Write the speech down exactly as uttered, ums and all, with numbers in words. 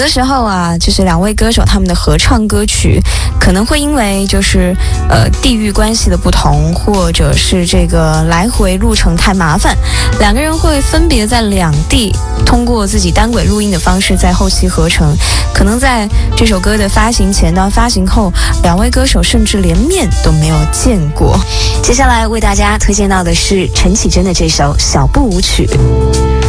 的时候啊，就是两位歌手他们的合唱歌曲，可能会因为就是呃地域关系的不同，或者是这个来回路程太麻烦，两个人会分别在两地通过自己单轨录音的方式在后期合成。可能在这首歌的发行前到发行后，两位歌手甚至连面都没有见过。接下来为大家推荐到的是陈绮贞的这首《小步舞曲》。